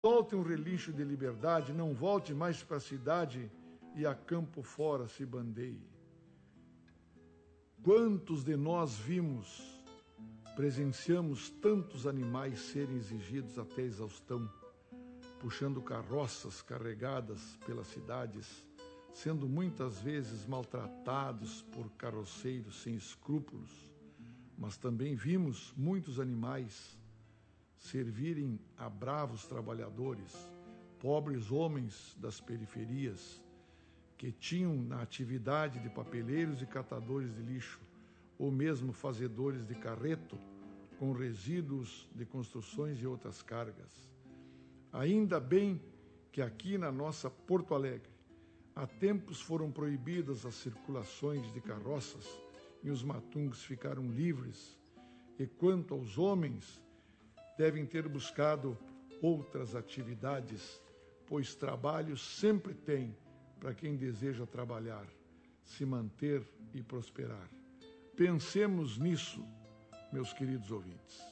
Solte um relincho de liberdade, não volte mais para a cidade e a campo fora se bandeie. Quantos de nós vimos, presenciamos tantos animais serem exigidos até exaustão, puxando carroças carregadas pelas cidades, sendo muitas vezes maltratados por carroceiros sem escrúpulos, mas também vimos muitos animais servirem a bravos trabalhadores, pobres homens das periferias, que tinham na atividade de papeleiros e catadores de lixo, ou mesmo fazedores de carreto, com resíduos de construções e outras cargas. Ainda bem que aqui na nossa Porto Alegre, há tempos foram proibidas as circulações de carroças e os matungos ficaram livres, e quanto aos homens, devem ter buscado outras atividades, pois trabalho sempre tem para quem deseja trabalhar, se manter e prosperar. Pensemos nisso, meus queridos ouvintes.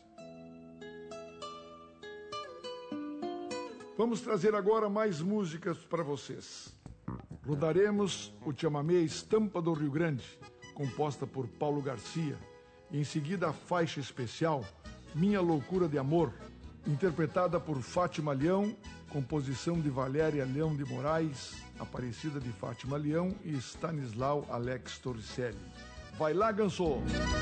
Vamos trazer agora mais músicas para vocês. Rodaremos o chamamé Estampa do Rio Grande, composta por Paulo Garcia, e em seguida a faixa especial Minha Loucura de Amor, interpretada por Fátima Leão, composição de Valéria Leão de Moraes, Aparecida de Fátima Leão e Stanislau Alex Torricelli. Vai lá, Gansô!